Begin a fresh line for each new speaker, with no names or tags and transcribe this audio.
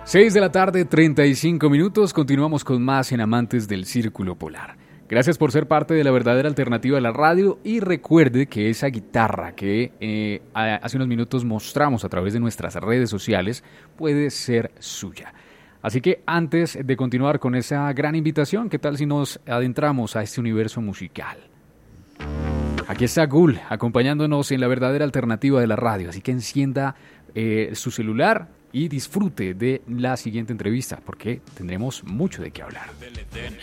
6 de la tarde, 35 minutos. Continuamos con más en Amantes del Círculo Polar. Gracias por ser parte de la verdadera alternativa de la radio y recuerde que esa guitarra que hace unos minutos mostramos a través de nuestras redes sociales puede ser suya. Así que antes de continuar con esa gran invitación, ¿qué tal si nos adentramos a este universo musical? Aquí está Gul acompañándonos en la verdadera alternativa de la radio, así que encienda su celular y disfrute de la siguiente entrevista porque tendremos mucho de qué hablar.